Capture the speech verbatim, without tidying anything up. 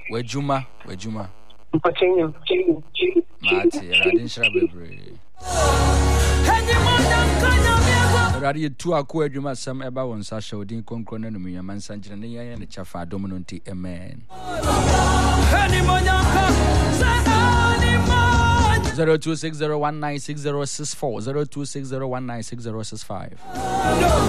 Wejuma, wejuma. Mpachenyo. Mati, radin shira bebre. Radi tu akwa adwuma sam eba won sa hye odin konkro na num yaman sanjire ne yan ne chafa adom no nti amen. zero two six zero one nine six zero six four zero two six zero one nine six zero six five